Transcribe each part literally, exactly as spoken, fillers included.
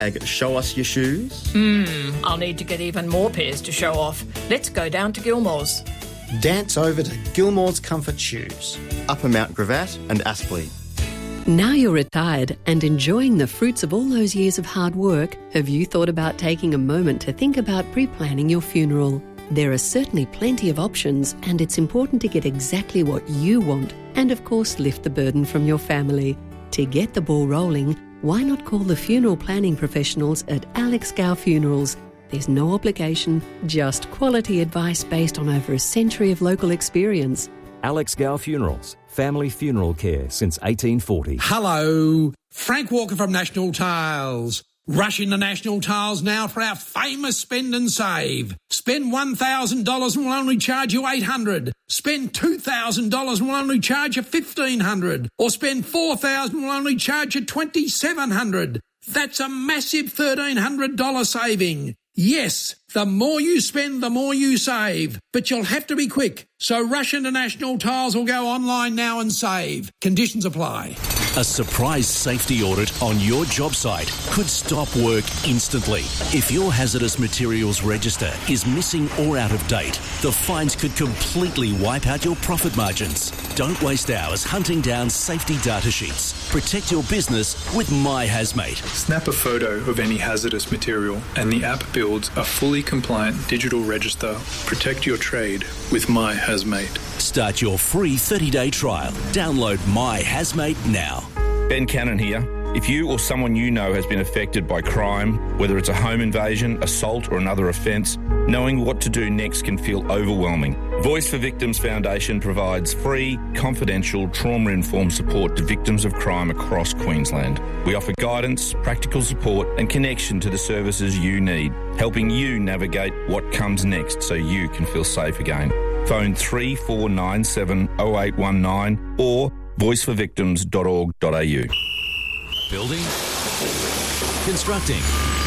Show us your shoes. Hmm, I'll need to get even more pairs to show off. Let's go down to Gilmore's. Dance over to Gilmore's Comfort Shoes. Upper Mount Gravatt and Aspley. Now you're retired and enjoying the fruits of all those years of hard work, have you thought about taking a moment to think about pre-planning your funeral? There are certainly plenty of options, and it's important to get exactly what you want and, of course, lift the burden from your family. To get the ball rolling, why not call the funeral planning professionals at Alex Gow Funerals? There's no obligation, just quality advice based on over a century of local experience. Alex Gow Funerals, family funeral care since eighteen forty. Hello, Frank Walker from National Tiles. Rush into National Tiles now for our famous spend and save. Spend one thousand dollars and we'll only charge you eight hundred dollars. Spend two thousand dollars and we'll only charge you fifteen hundred dollars. Or spend four thousand dollars and we'll only charge you twenty-seven hundred dollars. That's a massive thirteen hundred dollars saving. Yes, the more you spend, the more you save. But you'll have to be quick. So rush into National Tiles or go online now and save. Conditions apply. A surprise safety audit on your job site could stop work instantly. If your hazardous materials register is missing or out of date, the fines could completely wipe out your profit margins. Don't waste hours hunting down safety data sheets. Protect your business with My Hazmate. Snap a photo of any hazardous material and the app builds a fully compliant digital register. Protect your trade with My Hazmate. Start your free thirty-day trial. Download My Hazmate now. Ben Cannon here. If you or someone you know has been affected by crime, whether it's a home invasion, assault or another offence, knowing what to do next can feel overwhelming. Voice for Victims Foundation provides free, confidential, trauma-informed support to victims of crime across Queensland. We offer guidance, practical support and connection to the services you need, helping you navigate what comes next so you can feel safe again. Phone three four nine seven oh eight one nine or voice for victims dot org dot a u. Building, constructing,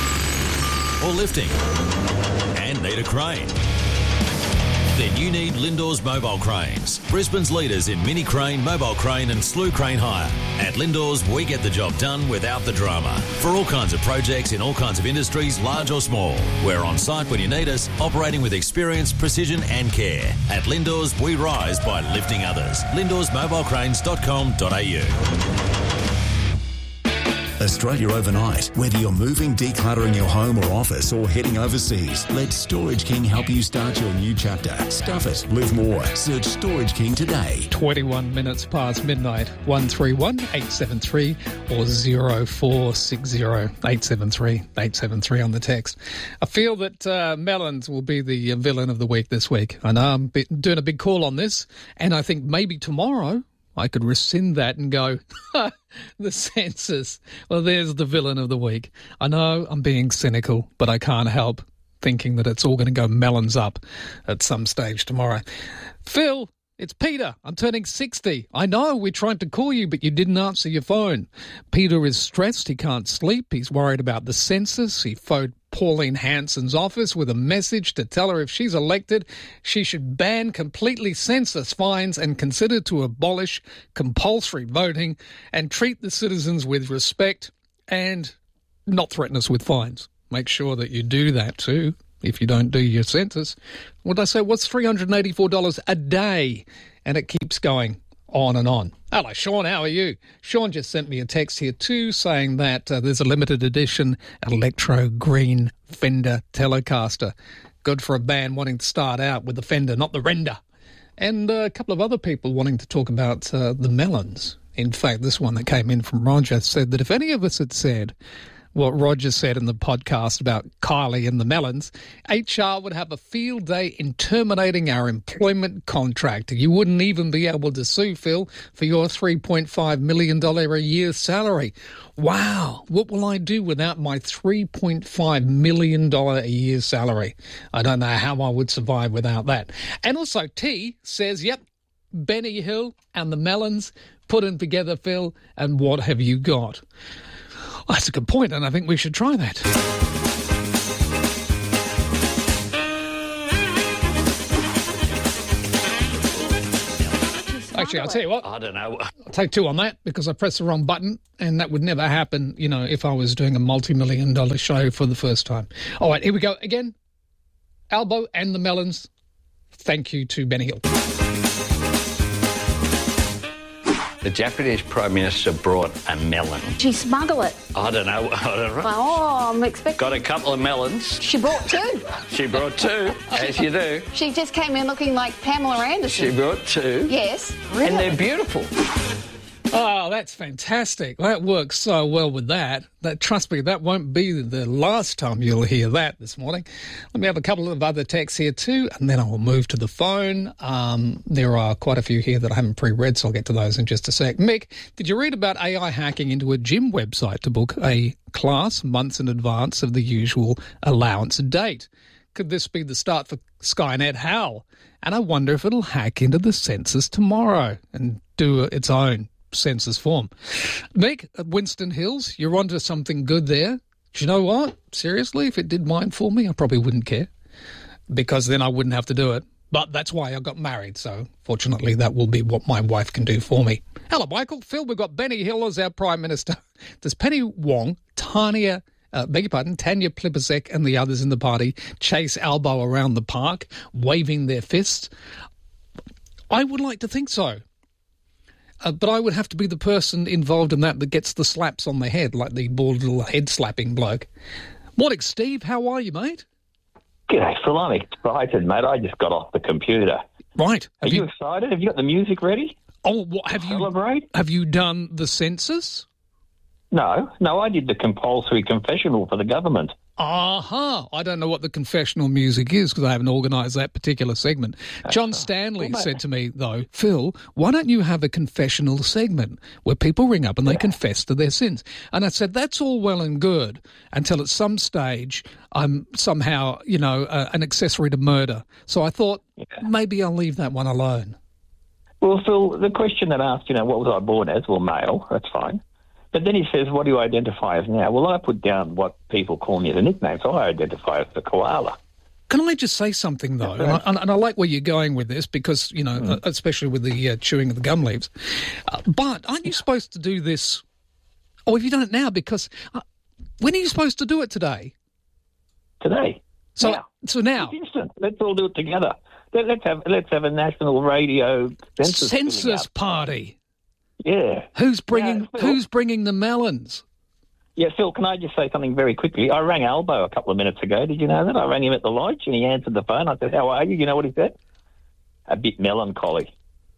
or lifting, and need a crane? Then you need Lindor's Mobile Cranes, Brisbane's leaders in mini crane, mobile crane and slew crane hire. At Lindor's, we get the job done without the drama. For all kinds of projects in all kinds of industries, large or small. We're on site when you need us, operating with experience, precision and care. At Lindor's, we rise by lifting others. lindors mobile cranes dot com dot a u. Australia Overnight. Whether you're moving, decluttering your home or office, or heading overseas, let Storage King help you start your new chapter. Stuff it. Live more. Search Storage King today. twenty-one minutes past midnight. one three one, eight seven three or zero four six zero, eight seven three, eight seven three on the text. I feel that uh, melons will be the villain of the week this week. I know I'm doing a big call on this, and I think maybe tomorrow I could rescind that and go, the census. Well, there's the villain of the week. I know I'm being cynical, but I can't help thinking that it's all going to go melons up at some stage tomorrow. Phil, it's Peter. I'm turning sixty. I know we tried to call you, but you didn't answer your phone. Peter is stressed. He can't sleep. He's worried about the census. He phoned Pauline Hanson's office with a message to tell her if she's elected, she should ban completely census fines and consider to abolish compulsory voting and treat the citizens with respect and not threaten us with fines. Make sure that you do that too if you don't do your census. What did I say? What's three hundred eighty-four dollars a day? And it keeps going on and on. Hello, Sean, how are you? Sean just sent me a text here too saying that uh, there's a limited edition Electro Green Fender Telecaster. Good for a band wanting to start out with the Fender, not the Render. And uh, a couple of other people wanting to talk about uh, the melons. In fact, this one that came in from Roger said that if any of us had said what Roger said in the podcast about Kylie and the melons, H R would have a field day in terminating our employment contract. You wouldn't even be able to sue, Phil, for your three point five million dollars a year salary. Wow, what will I do without my three point five million dollars a year salary? I don't know how I would survive without that. And also T says, yep, Benny Hill and the melons put them together, Phil, and what have you got? Well, that's a good point, and I think we should try that. Actually, I'll tell you what. I don't know. I'll take two on that because I pressed the wrong button, and that would never happen, you know, if I was doing a multi-million dollar show for the first time. All right, here we go again. Albo and the Melons. Thank you to Benny Hill. The Japanese Prime Minister brought a melon. She smuggled it. I don't know. I don't know. Oh, I'm expecting... Got a couple of melons. She brought two. She brought two, as you do. She just came in looking like Pamela Anderson. She brought two. Yes, really. And they're beautiful. Oh, that's fantastic. That works so well with that. That trust me, that won't be the last time you'll hear that this morning. Let me have a couple of other texts here too, and then I will move to the phone. Um, there are quite a few here that I haven't pre-read, so I'll get to those in just a sec. Mick, did you read about A I hacking into a gym website to book a class months in advance of the usual allowance date? Could this be the start for Skynet Hal? And I wonder if it'll hack into the census tomorrow and do its own census form. Mick, at Winston Hills, you're onto something good there. Do you know what? Seriously, if it did mine for me, I probably wouldn't care because then I wouldn't have to do it. But that's why I got married, so fortunately that will be what my wife can do for me. Hello, Michael. Phil, we've got Benny Hill as our Prime Minister. Does Penny Wong, Tanya, uh, beg your pardon, Tanya Plibersek and the others in the party chase Albo around the park, waving their fists? I would like to think so. Uh, but I would have to be the person involved in that that gets the slaps on the head, like the bald little head-slapping bloke. Morning, Steve. How are you, mate? G'day, Phil. I'm excited, mate. I just got off the computer. Right. Are you, you excited? Have you got the music ready? Oh, what have you? Celebrate? Have you done the census? No, no. I did the compulsory confessional for the government. Aha! Uh-huh. I don't know what the confessional music is because I haven't organised that particular segment. That's John Stanley well, said to me, though, Phil, why don't you have a confessional segment where people ring up and they yeah. confess to their sins? And I said, that's all well and good until at some stage I'm somehow, you know, uh, an accessory to murder. So I thought yeah. maybe I'll leave that one alone. Well, Phil, the question that asked, you know, what was I born as? Well, male. That's fine. But then he says, what do you identify as now? Well, I put down what people call me as a nickname, so I identify as the koala. Can I just say something, though? And I, and I like where you're going with this because, you know, mm. especially with the uh, chewing of the gum leaves. Uh, but aren't you supposed to do this? Oh, have you done it now? Because uh, when are you supposed to do it today? Today. So now. So now. It's instant. Let's all do it together. Let, let's have let's have a national radio census, census party. Yeah. Who's bringing yeah, Who's bringing the melons? Yeah, Phil, can I just say something very quickly? I rang Albo a couple of minutes ago. Did you know that? I rang him at the lodge and he answered the phone. I said, how are you? You know what he said? A bit melancholy.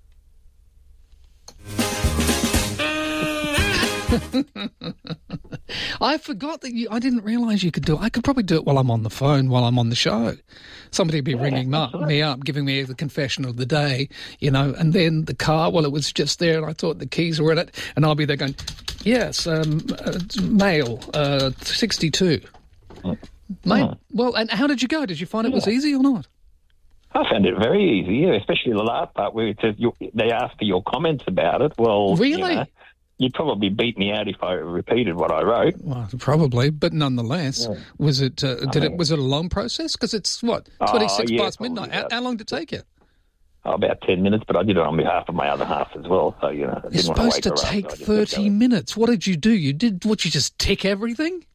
I forgot that you... I didn't realise you could do it. I could probably do it while I'm on the phone, while I'm on the show. Somebody would be yeah, ringing up, me up, giving me the confession of the day, you know, and then the car, well, it was just there and I thought the keys were in it, and I'll be there going, yes, um, uh, male, uh, sixty-two. Mm. Mate, mm. Well, and how did you go? Did you find it yeah. was easy or not? I found it very easy, yeah, especially the last part where it says you, they ask for your comments about it. Well, really? You know, you'd probably beat me out if I repeated what I wrote. Well, probably, but nonetheless, yeah. was it? Uh, did it? Was it a long process? Because it's what twenty-six oh, yeah, past midnight. How, how long did it take you? Oh, about ten minutes, but I did it on behalf of my other half as well. So you know, I you're supposed to take up, so thirty minutes. What did you do? You did what? You just tick everything?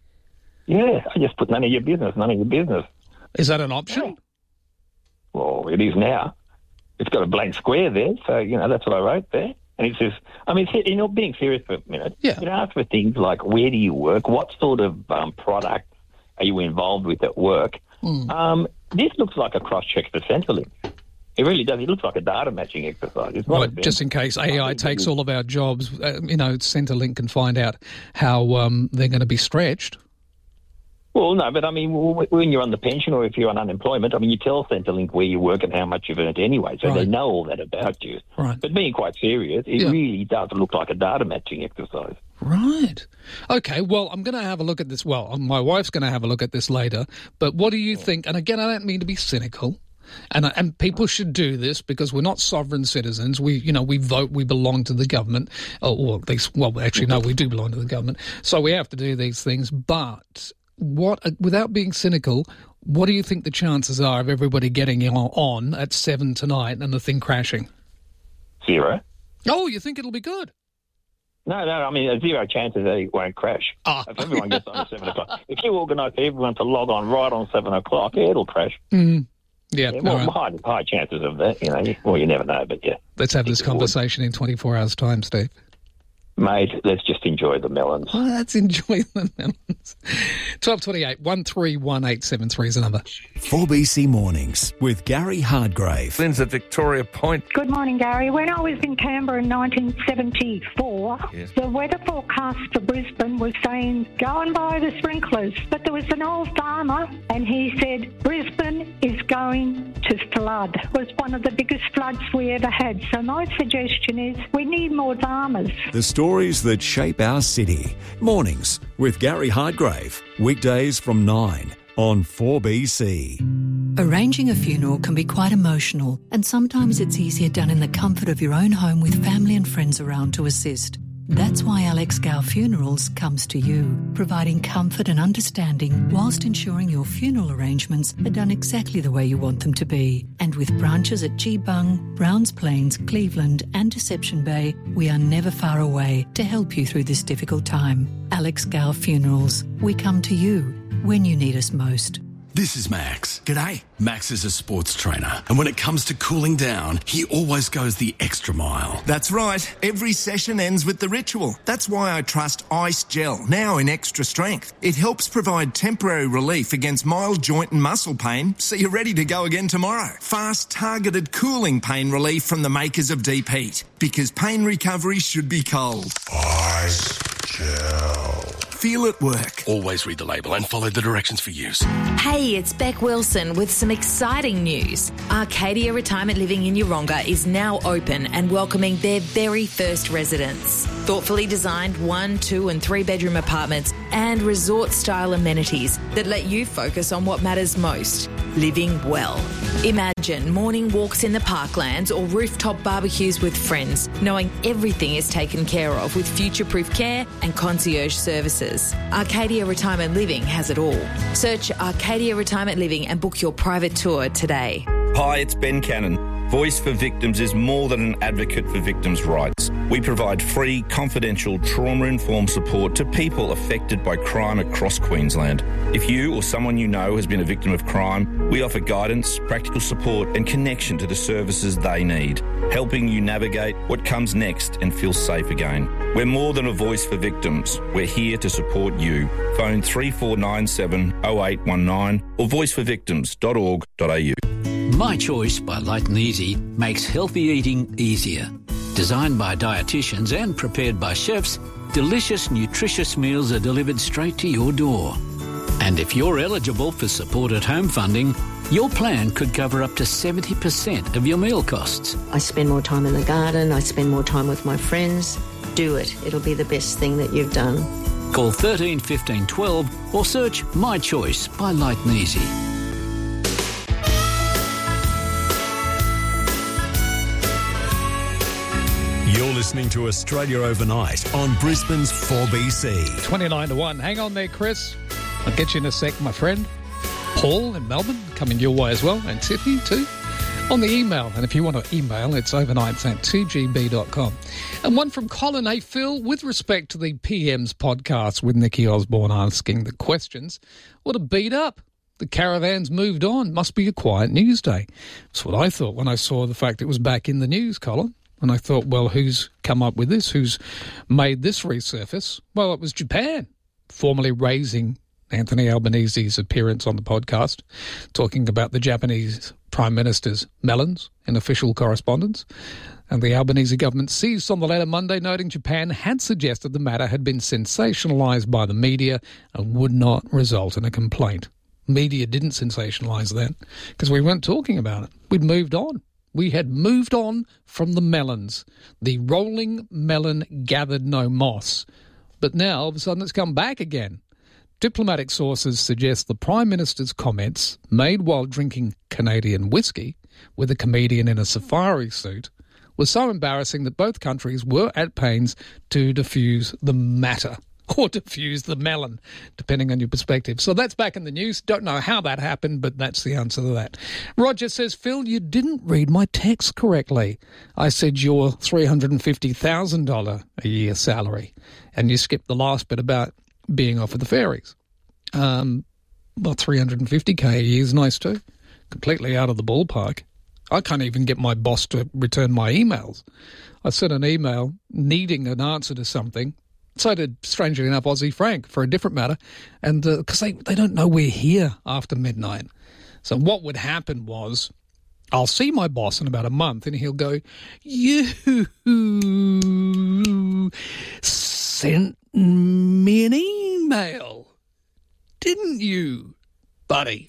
Yeah, I just put none of your business. None of your business. Is that an option? Yeah. Well, it is now. It's got a blank square there, so you know that's what I wrote there. And it says, I mean, you know, being serious for a minute, yeah. it asks for things like where do you work, what sort of um, product are you involved with at work. Mm. Um, this looks like a cross-check for Centrelink. It really does. It looks like a data matching exercise. It's well, just in case A I takes all of our jobs, uh, you know, Centrelink can find out how um, they're going to be stretched. Well, no, but I mean, when you're on the pension or if you're on unemployment, I mean, you tell Centrelink where you work and how much you've earned anyway, so right. they know all that about you. Right. But being quite serious, it yeah. really does look like a data matching exercise. Right. Okay, well, I'm going to have a look at this. Well, my wife's going to have a look at this later, but what do you yeah. think? And again, I don't mean to be cynical. And and people should do this because we're not sovereign citizens. We, you know, we vote, we belong to the government, or, or at least, well, actually, no, we do belong to the government. So we have to do these things, but... What, without being cynical, what do you think the chances are of everybody getting on at seven tonight and the thing crashing? Zero. Oh, you think it'll be good? No, no, I mean, a zero chance that it won't crash. Oh. If everyone gets on at seven o'clock. If you organise everyone to log on right on seven o'clock, yeah, it'll crash. Mm. Yeah, yeah well, right. high, high chances of that, you know. You, well, you never know, but yeah. Let's have this conversation in twenty-four hours' time, Steve. Mate, let's just enjoy the melons. Oh, let's enjoy the melons. twelve twenty-eight, one three one eight seven three is the number. four B C Mornings with Gary Hardgrave. Lynn's at Victoria Point. Good morning, Gary. When I was in Canberra in nineteen seventy-four, yes. the weather forecast for Brisbane was saying, go and buy the sprinklers. But there was an old farmer and he said, Brisbane is going to flood. It was one of the biggest floods we ever had. So my suggestion is we need more farmers. The stories that shape our city. Mornings with Gary Hardgrave. Weekdays from nine on four B C. Arranging a funeral can be quite emotional, and sometimes it's easier done in the comfort of your own home with family and friends around to assist. That's why Alex Gow Funerals comes to you, providing comfort and understanding whilst ensuring your funeral arrangements are done exactly the way you want them to be. And with branches at Geebung, Browns Plains, Cleveland and Deception Bay, we are never far away to help you through this difficult time. Alex Gow Funerals, we come to you when you need us most. This is Max. G'day. Max is a sports trainer, and when it comes to cooling down, he always goes the extra mile. That's right. Every session ends with the ritual. That's why I trust Ice Gel, now in extra strength. It helps provide temporary relief against mild joint and muscle pain, so you're ready to go again tomorrow. Fast, targeted cooling pain relief from the makers of Deep Heat, because pain recovery should be cold. Ice Gel. Feel it work. Always read the label and follow the directions for use. Hey, it's Beck Wilson with some exciting news. Arcadia Retirement Living in Yeronga is now open and welcoming their very first residents. Thoughtfully designed one, two and three bedroom apartments and resort-style amenities that let you focus on what matters most, living well. Imagine morning walks in the parklands or rooftop barbecues with friends, knowing everything is taken care of with future-proof care and concierge services. Arcadia Retirement Living has it all. Search Arcadia Retirement Living and book your private tour today. Hi, it's Ben Cannon. Voice for Victims is more than an advocate for victims' rights. We provide free, confidential, trauma-informed support to people affected by crime across Queensland. If you or someone you know has been a victim of crime, we offer guidance, practical support and connection to the services they need, helping you navigate what comes next and feel safe again. We're more than a voice for victims. We're here to support you. Phone three four nine seven oh eight one nine or voice for victims dot org dot a u. My Choice by Light and Easy makes healthy eating easier. Designed by dietitians and prepared by chefs, delicious, nutritious meals are delivered straight to your door. And if you're eligible for supported home funding, your plan could cover up to seventy percent of your meal costs. I spend more time in the garden, I spend more time with my friends. Do it. It'll be the best thing that you've done. Call thirteen fifteen twelve or search My Choice by Light and Easy. You're listening to Australia Overnight on Brisbane's four B C. twenty-nine to one. Hang on there, Chris. I'll get you in a sec, my friend. Paul in Melbourne, coming your way as well, and Sydney too, on the email. And if you want to email, it's overnights at two g b dot com. And one from Colin A. Phil, with respect to the P M's podcast with Nikki Osborne asking the questions, what a beat up. The caravan's moved on. Must be a quiet news day. That's what I thought when I saw the fact it was back in the news, Colin. And I thought, well, who's come up with this? Who's made this resurface? Well, it was Japan, formally raising Anthony Albanese's appearance on the podcast, talking about the Japanese Prime Minister's melons in official correspondence. And the Albanese government seized on the letter Monday, noting Japan had suggested the matter had been sensationalised by the media and would not result in a complaint. Media didn't sensationalise that because we weren't talking about it. We'd moved on. We had moved on from the melons. The rolling melon gathered no moss. But now, all of a sudden, it's come back again. Diplomatic sources suggest the Prime Minister's comments, made while drinking Canadian whiskey with a comedian in a safari suit, were so embarrassing that both countries were at pains to diffuse the matter. or diffuse the melon, depending on your perspective. So that's back in the news. Don't know how that happened, but that's the answer to that. Roger says, Phil, you didn't read my text correctly. I said your three hundred fifty thousand dollars a year salary, and you skipped the last bit about being off of the ferries. Um, well, three hundred fifty K a year is nice too. Completely out of the ballpark. I can't even get my boss to return my emails. I sent an email needing an answer to something. So did, strangely enough, Aussie Frank, for a different matter, and because uh, they, they don't know we're here after midnight. So what would happen was, I'll see my boss in about a month, and he'll go, you sent me an email, didn't you, buddy?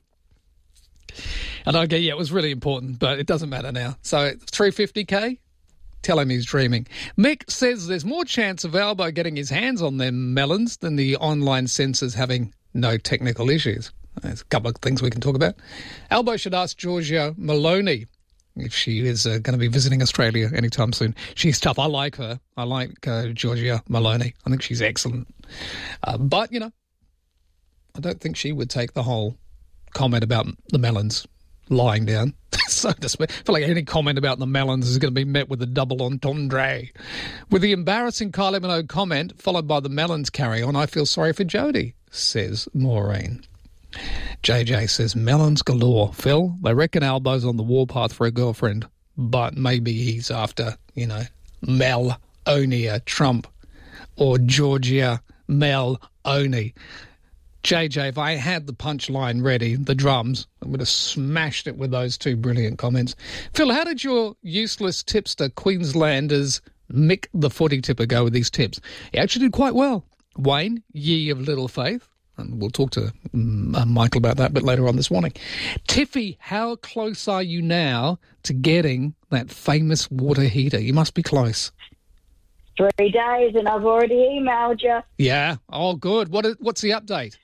And I go, yeah, it was really important, but it doesn't matter now. So three hundred fifty K? Tell him he's dreaming. Mick says there's more chance of Albo getting his hands on them melons than the online censors having no technical issues. There's a couple of things we can talk about. Albo should ask Georgia Maloney if she is uh, going to be visiting Australia anytime soon. She's tough. I like her. I like uh, Georgia Maloney. I think she's excellent. Uh, but, you know, I don't think she would take the whole comment about the melons lying down, so to speak. I feel like any comment about the melons is going to be met with a double entendre. With the embarrassing Kylie Minogue comment, followed by the melons carry on, I feel sorry for Jodie, says Maureen. J J says, melons galore. Phil, they reckon Albo's on the warpath for a girlfriend, but maybe he's after, you know, Mel-onia Trump or Georgia Mel-oni. J J, if I had the punchline ready, the drums, I would have smashed it with those two brilliant comments. Phil, how did your useless tipster Queenslanders Mick the footy tipper go with these tips? He actually did quite well. Wayne, ye of little faith, and we'll talk to um, uh, Michael about that a bit later on this morning. Tiffy, how close are you now to getting that famous water heater? You must be close. Three days, and I've already emailed you. Yeah. Oh, good. What is, what's the update?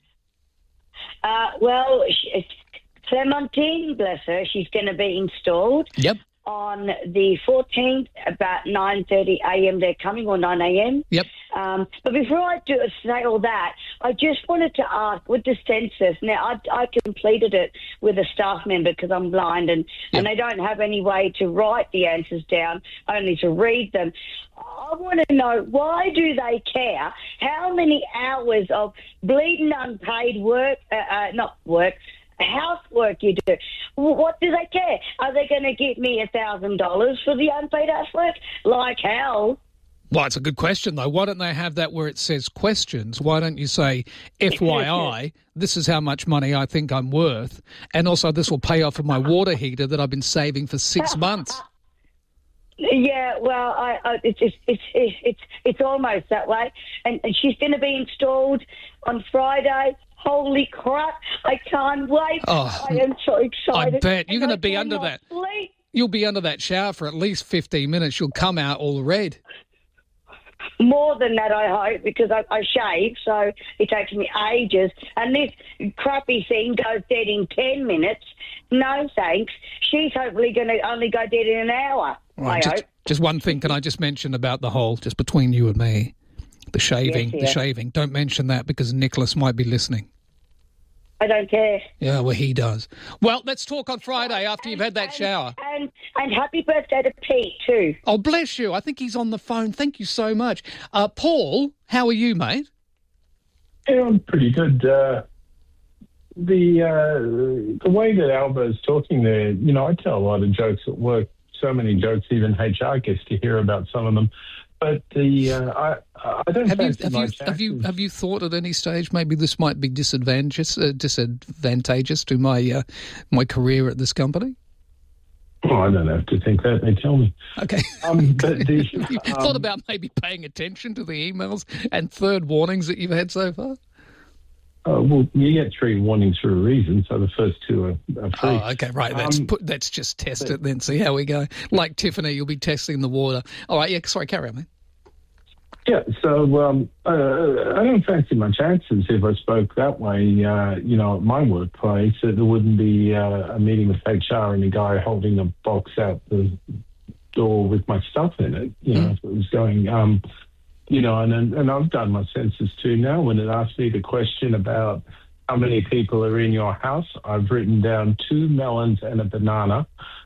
Uh, well, she, Clementine, bless her, she's going to be installed. Yep. On the fourteenth, about nine thirty a m they're coming, or nine a m Yep. Um, but before I do say all that, I just wanted to ask, with the census, now I, I completed it with a staff member because I'm blind and, yep. and they don't have any way to write the answers down, only to read them. I want to know, why do they care how many hours of bleeding unpaid work, uh, uh, not work, housework you do? What do they care? Are they going to give me a thousand dollars for the unpaid housework? Like hell. Well, it's a good question, though. Why don't they have that where it says questions? Why don't you say, F Y I, this is how much money I think I'm worth, and also this will pay off of my water heater that I've been saving for six months? Yeah, well, I, I, it's, it's it's it's it's almost that way, and, and she's going to be installed on Friday. Holy crap! I can't wait. Oh, I am so excited. I bet you're going to be I under cannot that. sleep. You'll be under that shower for at least fifteen minutes. You'll come out all red. More than that, I hope, because I, I shave, so it takes me ages. And this crappy thing goes dead in ten minutes. No thanks. She's hopefully going to only go dead in an hour. Right, I just, hope. just one thing. Can I just mention about the whole, just between you and me, the shaving, Yes, the yeah. shaving. Don't mention that because Nicholas might be listening. I don't care. Yeah, well, he does. Well, let's talk on Friday after you've had that shower. And and happy birthday to Pete, too. Oh, bless you. I think he's on the phone. Thank you so much. Uh, Paul, how are you, mate? Yeah, I'm pretty good. Uh, the uh, the way that Albo's talking there, you know, I tell a lot of jokes at work, so many jokes, even H R gets to hear about some of them. But the uh, I I don't Have you fancy have my you have you have you thought at any stage maybe this might be disadvantageous uh, disadvantageous to my uh, my career at this company? Oh, I don't have to think that. They tell me. Okay. Um, but the, Have you um, thought about maybe paying attention to the emails and third warnings that you've had so far? Uh, well, you get three warnings for a reason, so the first two are, are free. Oh, okay, right. Let's Um, put. Let's just test it then. See how we go. Like Tiffany, you'll be testing the water. All right. Yeah. Sorry. Carry on, man. Yeah, so um, uh, I don't fancy my chances if I spoke that way, uh, you know, at my workplace. Uh, there wouldn't be uh, a meeting with H R and a guy holding a box out the door with my stuff in it, you know, Mm. if it was going. Um, you know, and and I've done my census too now. When it asks me the question about how many people are in your house, I've written down two melons and a banana.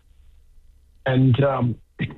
And um,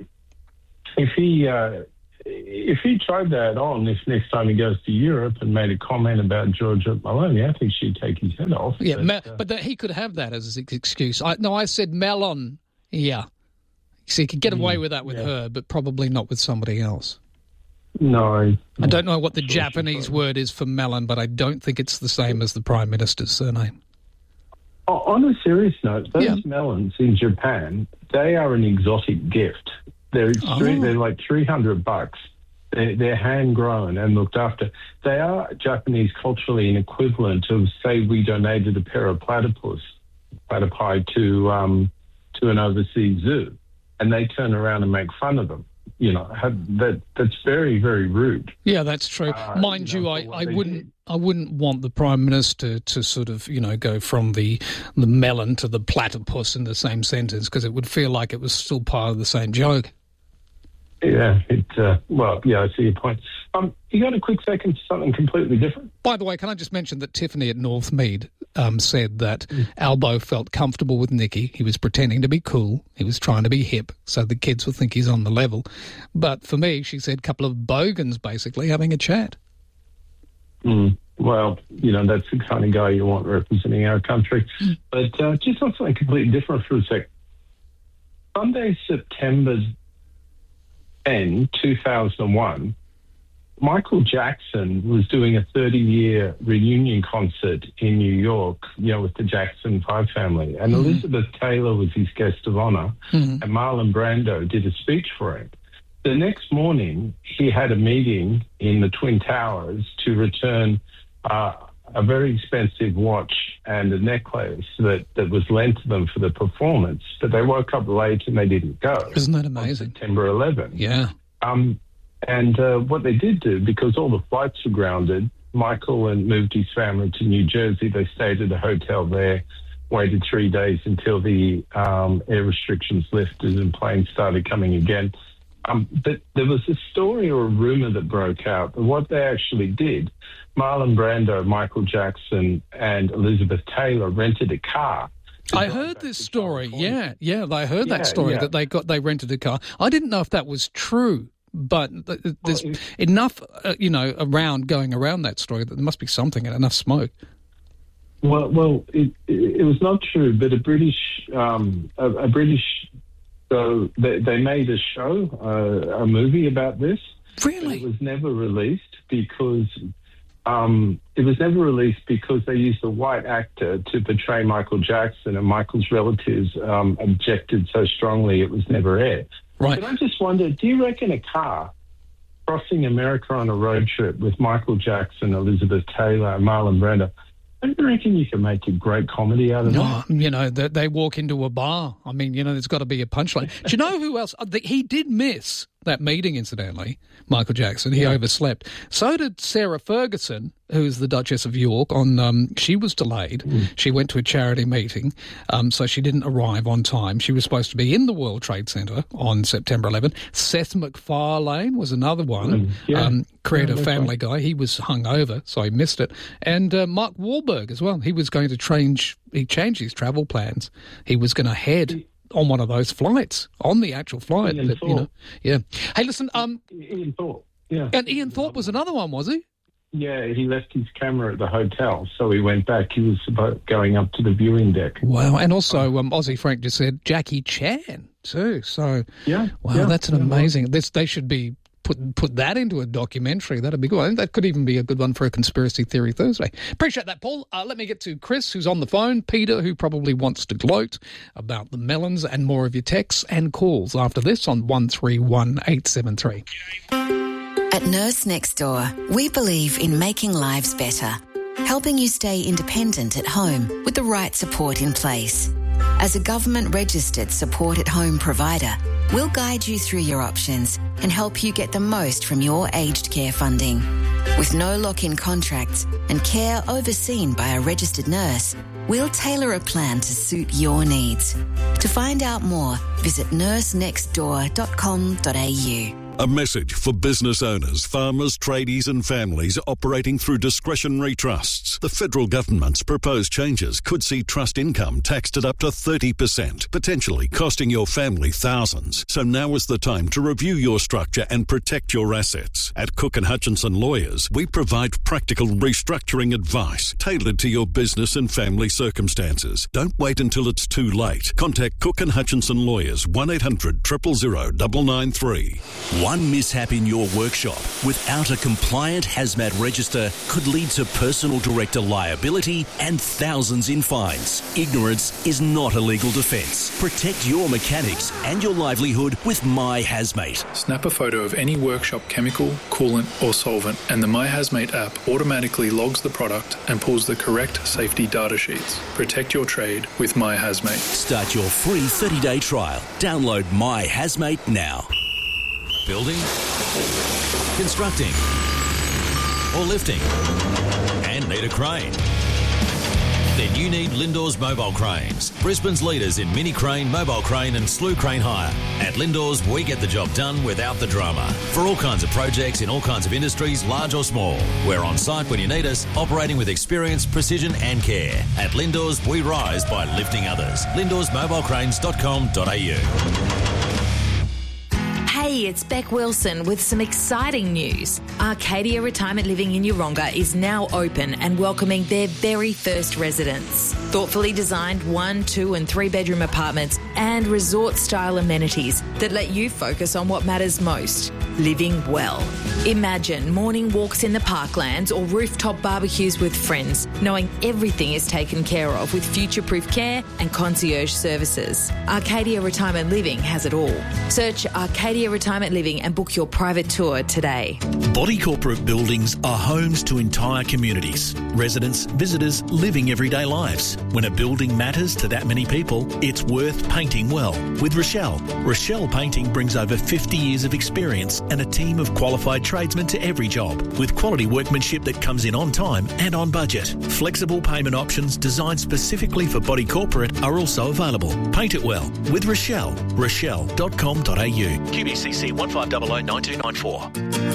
if he uh, if he tried that on, if next time he goes to Europe and made a comment about Georgia Maloney, I think she'd take his head off. Yeah, but, me- uh, but the, he could have that as his excuse. I, no, I said melon. Yeah. So he could get away with that with yeah. her, but probably not with somebody else. No. I don't know what the Sure, Japanese sure. word is for melon, but I don't think it's the same as the Prime Minister's surname. O- On a serious note, those Yeah. melons in Japan, they are an exotic gift. They're extreme, Oh. they're like three hundred bucks. They're, they're hand-grown and looked after. They are Japanese culturally an equivalent of, say, we donated a pair of platypus, platypi to um, to an overseas zoo, and they turn around and make fun of them. You know, have, that that's very, very rude. Yeah, that's true. Uh, Mind you you, know, I, for what I they wouldn't did. I wouldn't want the Prime Minister to sort of, you know, go from the the melon to the platypus in the same sentence, because it would feel like it was still part of the same joke. Yeah, it. Uh, well, yeah, I see your point. Um, you got a quick second to something completely different? By the way, can I just mention that Tiffany at Northmead um, said that Mm. Albo felt comfortable with Nicky. He was pretending to be cool. He was trying to be hip so the kids would think he's on the level. But for me, she said, a couple of bogans basically having a chat. Mm. Well, you know, that's the kind of guy you want representing our country. Mm. But uh, just on something completely different for a sec. Sunday, September tenth, two thousand one, Michael Jackson was doing a thirty-year reunion concert in New York, you know, with the Jackson Five family. And Mm. Elizabeth Taylor was his guest of honor, Mm. and Marlon Brando did a speech for him. The next morning, he had a meeting in the Twin Towers to return uh, a very expensive watch and a necklace that, that was lent to them for the performance. But they woke up late and they didn't go. Isn't that amazing? September eleventh. Yeah. Um, and uh, what they did do, because all the flights were grounded, Michael and moved his family to New Jersey. They stayed at a hotel there, waited three days until the um, air restrictions lifted and planes started coming again. Um, but there was a story or a rumor that broke out that what they actually did, Marlon Brando, Michael Jackson, and Elizabeth Taylor rented a car. I heard this story. Yeah, yeah, I heard Yeah, that story yeah. that they got they rented a car. I didn't know if that was true, but th- th- there's enough, uh, you know, around going around that story that there must be something and enough smoke. Well, well, it, it, it was not true, but a British, um, a, a British, so they, they made a show, uh, a movie about this. Really? It was never released because um, it was never released because they used a white actor to portray Michael Jackson, and Michael's relatives um, objected so strongly it was never aired. Right. But I just wonder, do you reckon a car crossing America on a road trip with Michael Jackson, Elizabeth Taylor, and Marlon Brando, I reckon you can make a great comedy out of No, that? you know, they, they walk into a bar. I mean, you know, there's got to be a punchline. Do you know who else? Uh, the, he did miss that meeting, incidentally, Michael Jackson. He Yeah. overslept. So did Sarah Ferguson, who's the Duchess of York. On um, she was delayed. Mm. She went to a charity meeting, um, so she didn't arrive on time. She was supposed to be in the World Trade Center on September eleventh. Seth MacFarlane was another one. Mm, yeah. Um, creator Yeah, that's Family right. Guy. He was hungover, so he missed it. And uh, Mark Wahlberg as well. He was going to change. He changed his travel plans. He was going to head on one of those flights, on the actual flight. Ian that, you know, Thorpe. yeah. Hey, listen. Um, Ian Thorpe, yeah. and Ian Thorpe was another one, was he? Yeah, he left his camera at the hotel, so he went back. He was about going up to the viewing deck. Wow. And also, um, Aussie Frank just said Jackie Chan too. So, Yeah. wow, yeah, that's an yeah, well, amazing. This they should be put put that into a documentary. That'd be good. I think that could even be a good one for a Conspiracy Theory Thursday. Appreciate that, Paul. Uh, let me get to Chris, who's on the phone. Peter, who probably wants to gloat about the melons, and more of your texts and calls after this on one three one eight seven three. At Nurse Next Door, we believe in making lives better, helping you stay independent at home with the right support in place. As a government-registered support-at-home provider, we'll guide you through your options and help you get the most from your aged care funding. With no lock-in contracts and care overseen by a registered nurse, we'll tailor a plan to suit your needs. To find out more, visit nurse next door dot com dot a u. A message for business owners, farmers, tradies and families operating through discretionary trusts. The federal government's proposed changes could see trust income taxed at up to thirty percent, potentially costing your family thousands. So now is the time to review your structure and protect your assets. At Cook and Hutchinson Lawyers, we provide practical restructuring advice tailored to your business and family circumstances. Don't wait until it's too late. Contact Cook and Hutchinson Lawyers, one eight hundred, zero zero zero, nine nine three. One mishap in your workshop without a compliant hazmat register could lead to personal director liability and thousands in fines. Ignorance is not a legal defence. Protect your mechanics and your livelihood with My Hazmate. Snap a photo of any workshop chemical, coolant or solvent and the My Hazmate app automatically logs the product and pulls the correct safety data sheets. Protect your trade with My Hazmate. Start your free thirty-day trial. Download My Hazmate now. Building, constructing, or lifting, and need a crane? Then you need Lindors Mobile Cranes, Brisbane's leaders in mini crane, mobile crane and slew crane hire. At Lindors, we get the job done without the drama. For all kinds of projects in all kinds of industries, large or small. We're on site when you need us, operating with experience, precision and care. At Lindors, we rise by lifting others. lindors mobile cranes dot com dot a u. Hey, it's Beck Wilson with some exciting news. Arcadia Retirement Living in Yeronga is now open and welcoming their very first residents. Thoughtfully designed one, two and three bedroom apartments and resort-style amenities that let you focus on what matters most, living well. Imagine morning walks in the parklands or rooftop barbecues with friends, knowing everything is taken care of with future-proof care and concierge services. Arcadia Retirement Living has it all. Search Arcadia Retirement Living and book your private tour today. Body corporate buildings are homes to entire communities. Residents, visitors, living everyday lives. When a building matters to that many people, it's worth painting well. With Rochelle. Rochelle Painting brings over fifty years of experience and a team of qualified tradesmen to every job, with quality workmanship that comes in on time and on budget. Flexible payment options designed specifically for body corporate are also available. Paint it well with Rochelle. rochelle dot com dot a u. Q B C C one five zero zero nine two nine four.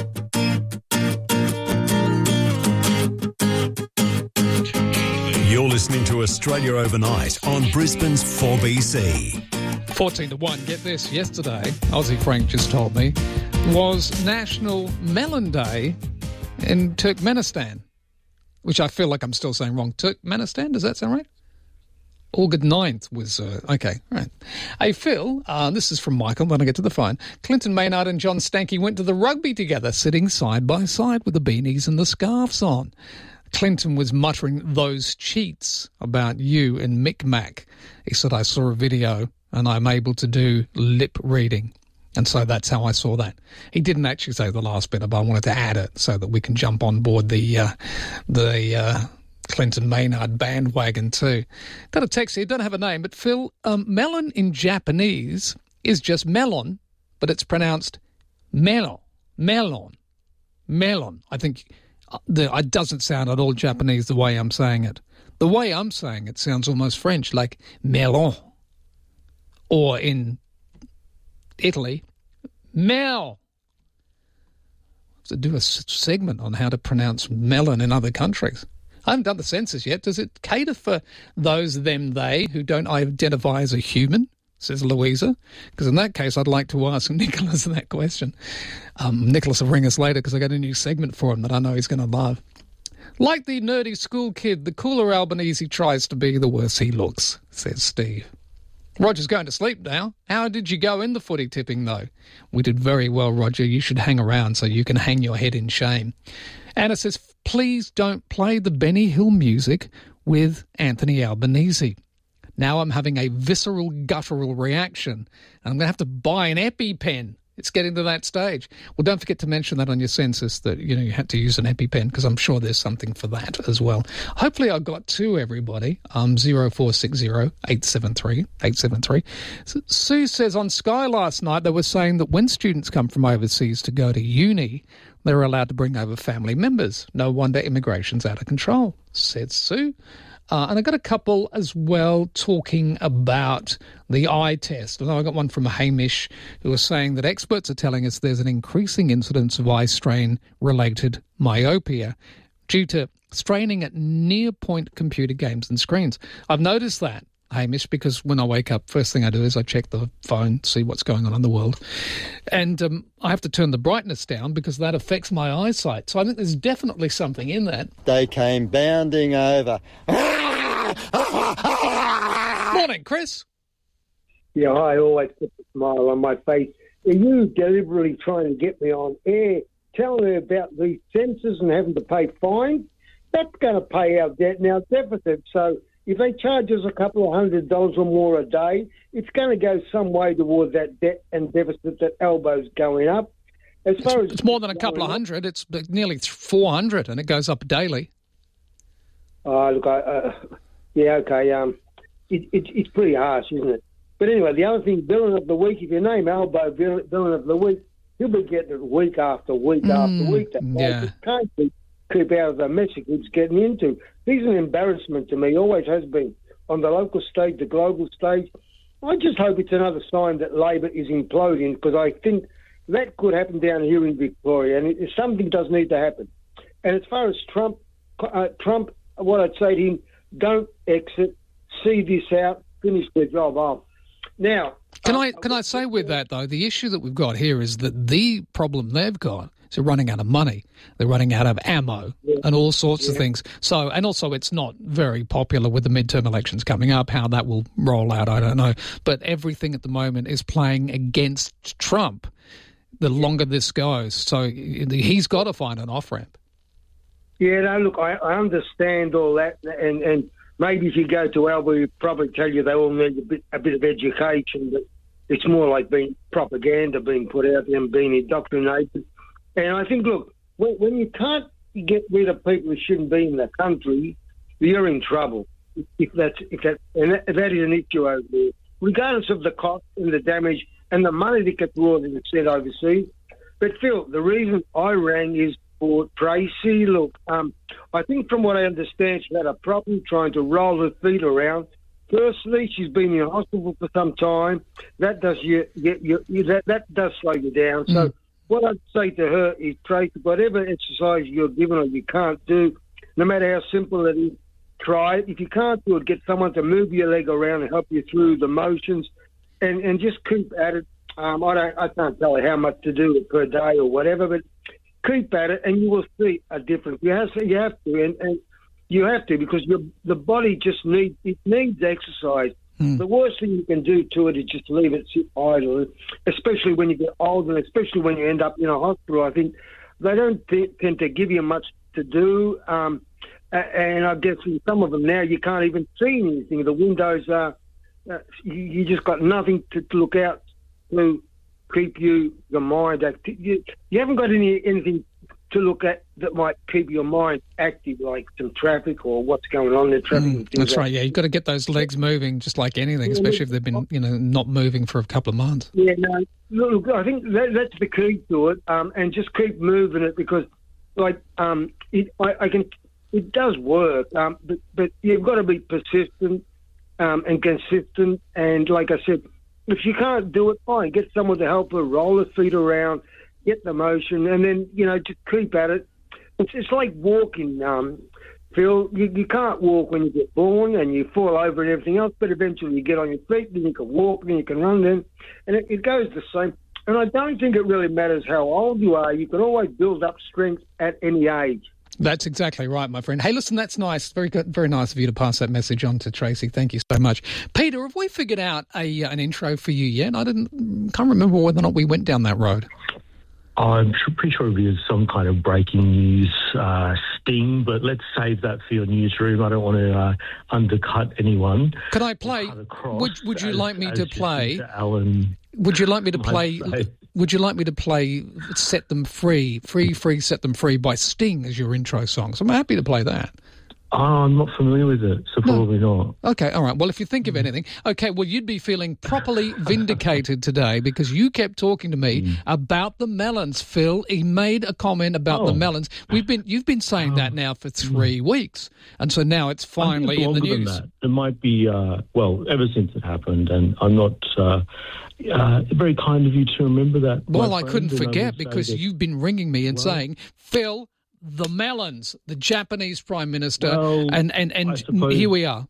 You're listening to Australia Overnight on Brisbane's four B C. fourteen to one. Get this. Yesterday, Aussie Frank just told me, was National Melon Day in Turkmenistan, which I feel like I'm still saying wrong. Turkmenistan, does that sound right? August ninth was, uh, okay, right. Hey, Phil, uh, this is from Michael, then I get to the phone. Clinton Maynard and John Stanky went to the rugby together, sitting side by side with the beanies and the scarves on. Clinton was muttering those cheats about you and Mick Mac. He said, I saw a video and I'm able to do lip reading. And so that's how I saw that. He didn't actually say the last bit, but I wanted to add it so that we can jump on board the uh, the uh, Clinton Maynard bandwagon too. Got a text here, don't have a name, but Phil, um, melon in Japanese is just melon, but it's pronounced melon, melon, melon. I think the, it doesn't sound at all Japanese the way I'm saying it. The way I'm saying it sounds almost French, like melon. Or in Italy, mel. I have to do a segment on how to pronounce melon in other countries. I haven't done the census yet. Does it cater for those, them, they, who don't identify as a human, says Louisa? Because in that case, I'd like to ask Nicholas that question. Um, Nicholas will ring us later because I got a new segment for him that I know he's going to love. Like the nerdy school kid, the cooler Albanese tries to be, the worse he looks, says Steve. Roger's going to sleep now. How did you go in the footy tipping, though? We did very well, Roger. You should hang around so you can hang your head in shame. Anna says, please don't play the Benny Hill music with Anthony Albanese. Now I'm having a visceral, guttural reaction. I'm going to have to buy an EpiPen. It's getting to that stage. Well, don't forget to mention that on your census that, you know, you had to use an EpiPen because I'm sure there's something for that as well. Hopefully I got to everybody. Um, zero four six zero, eight seven three, eight seven three. Sue says on Sky last night they were saying that when students come from overseas to go to uni, they're allowed to bring over family members. No wonder immigration's out of control, said Sue. Uh, and I got a couple as well talking about the eye test. And I got one from Hamish who was saying that experts are telling us there's an increasing incidence of eye strain-related myopia due to straining at near-point computer games and screens. I've noticed that, Hamish, because when I wake up, first thing I do is I check the phone, see what's going on in the world. And um, I have to turn the brightness down because that affects my eyesight. So I think there's definitely something in that. They came bounding over. Morning, Chris. Yeah, I always put a smile on my face. Are you deliberately trying to get me on air, telling me about these sensors and having to pay fines? That's going to pay our debt and our deficit. So if they charge us a couple of hundred dollars or more a day, it's going to go some way towards that debt and deficit that Albo's going up. As far it's, as it's more than a couple of hundred. It's nearly four hundred, and it goes up daily. Oh, look, I, uh, yeah, okay. Um, it, it, it's pretty harsh, isn't it? But anyway, the other thing, Villain of the Week, if you name Albo Villain of the Week, he'll be getting it week after week mm, after week. That yeah. can't keep, keep out of the mess he keeps getting into. He's an embarrassment to me, always has been, on the local stage, the global stage. I just hope it's another sign that Labor is imploding, because I think that could happen down here in Victoria, and it, something does need to happen. And as far as Trump, uh, Trump, what I'd say to him, don't exit, see this out, finish the job off. Now, can I can I say with that, though, the issue that we've got here is that the problem they've got is they're running out of money. They're running out of ammo yeah. and all sorts yeah. of things. So, and also it's not very popular with the midterm elections coming up. How that will roll out, I don't know. But everything at the moment is playing against Trump the longer this goes. So he's got to find an off-ramp. Yeah, no, look, I, I understand all that, and, and maybe if you go to Alba, he'll probably tell you they all need a bit, a bit of education, but it's more like being propaganda being put out there and being indoctrinated. And I think, look, when, when you can't get rid of people who shouldn't be in the country, you're in trouble. If that's if that and that, that is an issue over there, regardless of the cost and the damage and the money that gets brought in and sent overseas. But Phil, the reason I rang is for Tracy. Look, um, I think from what I understand, she had a problem trying to roll her feet around. Firstly, she's been in hospital for some time. That does you, you, you, you that that does slow you down. So. Mm. What I'd say to her is, Tracy, whatever exercise you're given or you can't do, no matter how simple it is, try it. If you can't do it, get someone to move your leg around and help you through the motions, and, and just keep at it. Um, I don't, I can't tell you how much to do per day or whatever, but keep at it, and you will see a difference. You have to, you have to, and, and you have to because your the body just needs it needs exercise. Mm. The worst thing you can do to it is just leave it sit idle, especially when you get older, and especially when you end up in a hospital. I think they don't th- tend to give you much to do, um, and I guess in some of them now you can't even see anything. The windows are, uh, you, you just got nothing to, to look out to keep you your mind active. You, you haven't got any anything to look at that might keep your mind active, like some traffic or what's going on in the traffic. Mm, that's right, yeah. You've got to get those legs moving just like anything, especially if they've been, you know, not moving for a couple of months. Yeah, no, look, I think that, that's the key to it, um, and just keep moving it because, like, um, it, I, I can, it does work, um, but, but you've got to be persistent um, and consistent, and like I said, if you can't do it, fine, get someone to help her, roll her feet around, get the motion, and then, you know, just keep at it. It's, it's like walking, um, Phil. You, you can't walk when you get born and you fall over and everything else, but eventually you get on your feet, then you can walk, then you can run then, and it, it goes the same. And I don't think it really matters how old you are. You can always build up strength at any age. That's exactly right, my friend. Hey, listen, that's nice. Very good, very nice of you to pass that message on to Tracy. Thank you so much. Peter, have we figured out a uh, an intro for you yet? I didn't can't remember whether or not we went down that road. I'm pretty sure it was some kind of breaking news uh, sting, but let's save that for your newsroom. I don't want to uh, undercut anyone. Could I play? Would Would you as, like me to play? Alan, would you like me to play? Say. Would you like me to play "Set Them Free"? Free, free, set them free by Sting as your intro song. So I'm happy to play that. Oh, I'm not familiar with it, so probably no. not. Okay, all right. Well, if you think of anything, okay, well, you'd be feeling properly vindicated today because you kept talking to me mm. about the melons, Phil. He made a comment about oh. the melons. We've been, you've been saying oh. that now for three mm. weeks, and so now it's finally it's in the news. Than that. It might be, uh, well, ever since it happened, and I'm not... Uh, Uh, very kind of you to remember that. Well, I couldn't forget because you've been ringing me and well, saying, Phil, the melons, the Japanese Prime Minister, well, and, and, and here we are.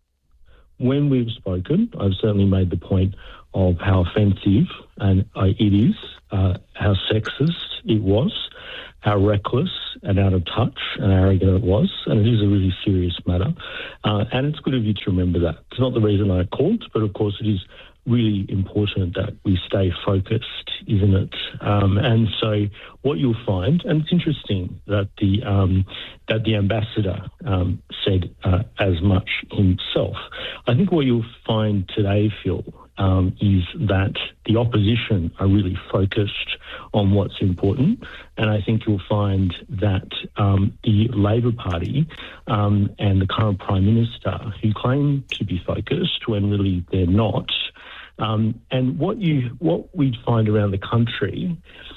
When we've spoken, I've certainly made the point of how offensive and uh, it is, uh, how sexist it was, how reckless and out of touch and arrogant it was, and it is a really serious matter. Uh, and it's good of you to remember that. It's not the reason I called, but of course it is really important that we stay focused, isn't it? Um, and so what you'll find, and it's interesting that the um, that the ambassador um, said uh, as much himself. I think what you'll find today, Phil, um, is that the opposition are really focused on what's important, and I think you'll find that um, the Labor Party um, and the current Prime Minister, who claim to be focused when really they're not. Um, and what you what we find around the country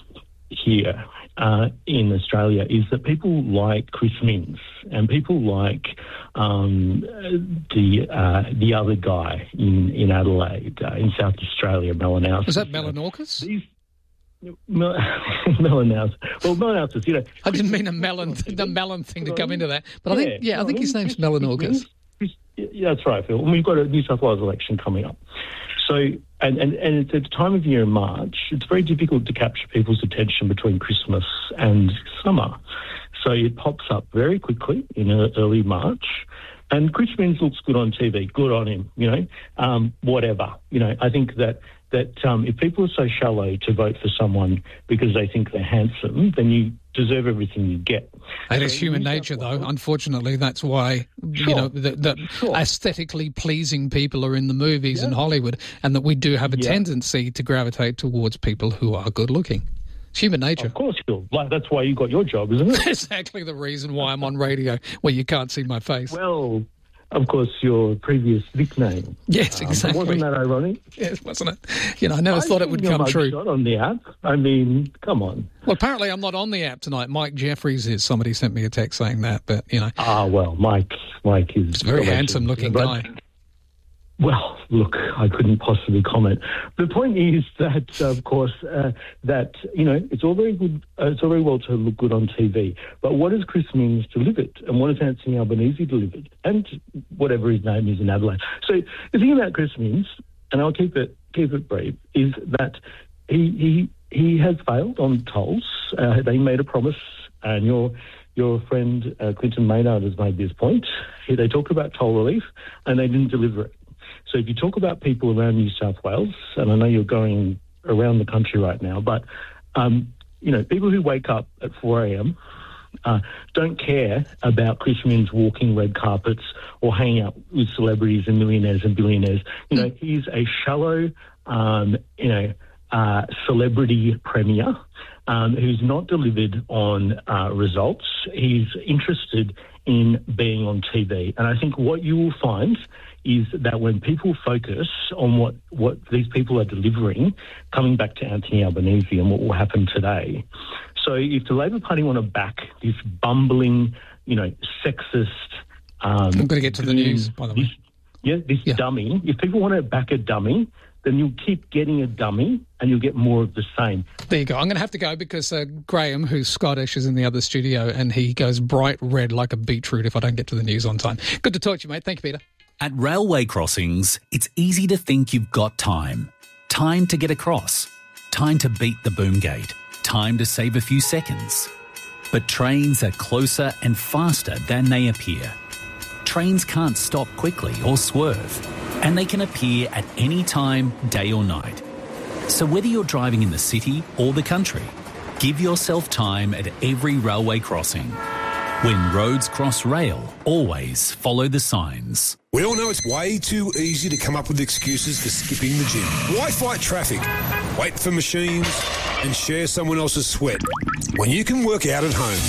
here uh, in Australia is that people like Chris Minns and people like um, the uh, the other guy in in Adelaide, uh, in South Australia, Melanausis. Was that Melanausis? These, Mel- Melanausis. Well, Melanausis, you know. I didn't mean a melon, the melon thing to come into that, but I think yeah, I think his name's Melanausis. Yeah, that's right, Phil. And we've got a New South Wales election coming up. So, and, and, and it's at the time of year in March, it's very difficult to capture people's attention between Christmas and summer. So it pops up very quickly in early March. And Chris Minns looks good on T V. Good on him, you know, um, whatever. You know, I think that, that um, if people are so shallow to vote for someone because they think they're handsome, then you deserve everything you get. It is human nature, though. Unfortunately, that's why, sure. you know, that, that sure. aesthetically pleasing people are in the movies yeah. in Hollywood, and that we do have a yeah. tendency to gravitate towards people who are good-looking. It's human nature. Of course, Phil. Like, that's why you got your job, isn't it? Exactly the reason why I'm on radio, where you can't see my face. Well, of course, your previous nickname. Yes, exactly. Um, wasn't that ironic? Yes, wasn't it? You know, I never I thought it would come true. Shot on the app. I mean, come on. Well, apparently I'm not on the app tonight. Mike Jeffries is. Somebody sent me a text saying that, but, you know. Ah, well, Mike, Mike is... He's a very handsome-looking guy. Well, look, I couldn't possibly comment. The point is that, of course, uh, that, you know, it's all very good, uh, it's all very well to look good on T V, but what has Chris Minns delivered, and what has Anthony Albanese delivered, and whatever his name is in Adelaide? So the thing about Chris Minns, and I'll keep it keep it brief, is that he he he has failed on tolls. Uh, they made a promise, and your your friend uh, Clinton Maynard has made this point. They talked about toll relief, and they didn't deliver it. So if you talk about people around New South Wales, and I know you're going around the country right now, but, um, you know, people who wake up at four a.m. Uh, don't care about Chris Minns walking red carpets or hanging out with celebrities and millionaires and billionaires. You know, he's a shallow, um, you know, uh, celebrity premier um, who's not delivered on uh, results. He's interested in being on T V. And I think what you will find is that when people focus on what, what these people are delivering, coming back to Anthony Albanese and what will happen today. So if the Labor Party want to back this bumbling, you know, sexist... Um, I'm going to get to the news, by the way. This, yeah, this yeah. dummy. If people want to back a dummy, then you'll keep getting a dummy and you'll get more of the same. There you go. I'm going to have to go because uh, Graham, who's Scottish, is in the other studio and he goes bright red like a beetroot if I don't get to the news on time. Good to talk to you, mate. Thank you, Peter. At railway crossings, it's easy to think you've got time. Time to get across. Time to beat the boom gate. Time to save a few seconds. But trains are closer and faster than they appear. Trains can't stop quickly or swerve, and they can appear at any time, day or night. So whether you're driving in the city or the country, give yourself time at every railway crossing. When roads cross rail, always follow the signs. We all know it's way too easy to come up with excuses for skipping the gym. Why fight traffic, wait for machines, and share someone else's sweat when you can work out at home?